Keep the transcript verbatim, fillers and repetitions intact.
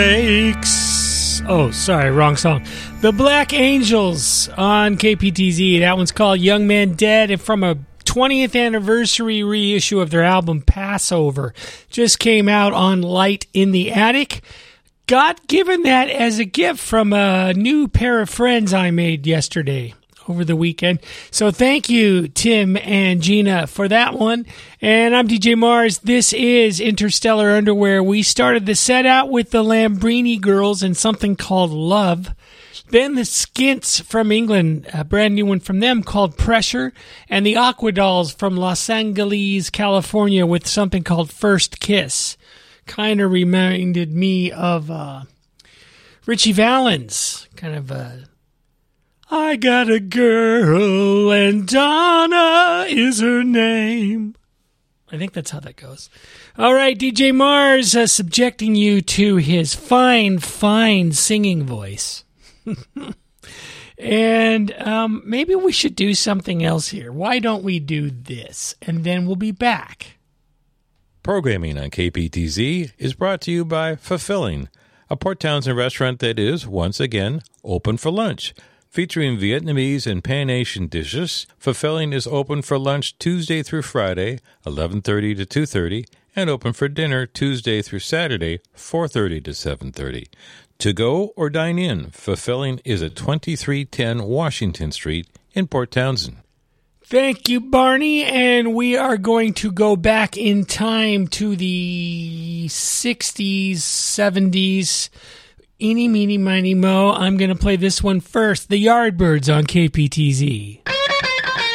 Breaks. Oh, sorry, wrong song. The Black Angels on K P T Z. That one's called Young Man Dead, and from a twentieth anniversary reissue of their album Passover. Just came out on Light in the Attic. Got given that as a gift from a new pair of friends I made yesterday over the weekend. So thank you, Tim and Gina, for that one. And I'm D J Mars. This is Interstellar Underwear. We started the set out with the Lambrini Girls and something called Love. Then the Skints from England, a brand new one from them called Pressure. And the Aquadolls from Los Angeles, California with something called First Kiss. Kind of reminded me of uh, Richie Valens. Kind of a... I got a girl and Donna is her name. I think that's how that goes. All right, D J Mars uh, subjecting you to his fine, fine singing voice. And um, maybe we should do something else here. Why don't we do this? And then we'll be back. Programming on K P T Z is brought to you by Fulfilling, a Port Townsend restaurant that is, once again, open for lunch. Featuring Vietnamese and Pan-Asian dishes, Fulfilling is open for lunch Tuesday through Friday, eleven thirty to two thirty, and open for dinner Tuesday through Saturday, four thirty to seven thirty. To go or dine in, Fulfilling is at twenty-three ten Washington Street in Port Townsend. Thank you, Barney. And we are going to go back in time to the sixties, seventies. Eeny, meeny, miny, mo. I'm going to play this one first. The Yardbirds on K P T Z.